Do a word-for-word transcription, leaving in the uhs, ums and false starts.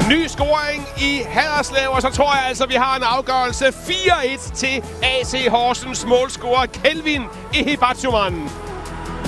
Ny scoring i Haderslev, og så tror jeg altså, vi har en afgørelse fire et til A C Horsens målscorer Kelvin Ehibatshuman.